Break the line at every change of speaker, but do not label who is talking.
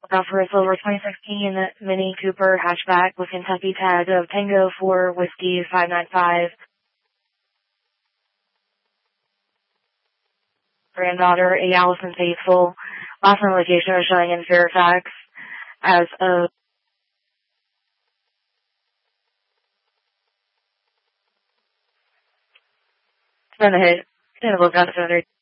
Out for a silver 2016 Mini Cooper hatchback with Kentucky tag of Tango 4 Whiskey 595. Granddaughter, a Allison Faithful. Last known location is showing in Fairfax as of it's been a hit. Didn't look out